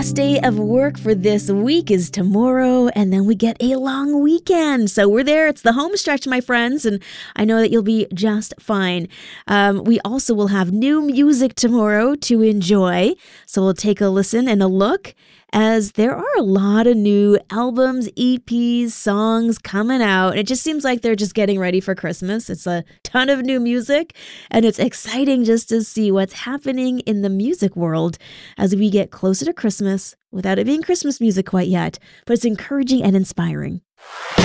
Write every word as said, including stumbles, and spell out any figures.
last day of work for this week is tomorrow, and then we get a long weekend. So we're there. It's the home stretch, my friends, and I know that you'll be just fine. Um, we also will have new music tomorrow to enjoy. So we'll take a listen and a look, as there are a lot of new albums, E Ps, songs coming out. It just seems like they're just getting ready for Christmas. It's a ton of new music, and it's exciting just to see what's happening in the music world as we get closer to Christmas without it being Christmas music quite yet. But it's encouraging and inspiring.